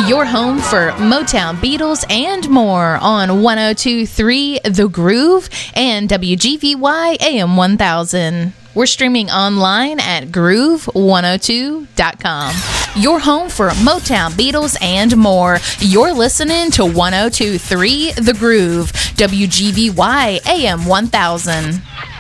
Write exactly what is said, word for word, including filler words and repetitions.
Your home for Motown, Beatles, and more on one oh two point three The Groove and W G V Y A M one thousand. We're streaming online at groove one oh two dot com. Your home for Motown, Beatles, and more. You're listening to one oh two point three The Groove, W G V Y A M one thousand.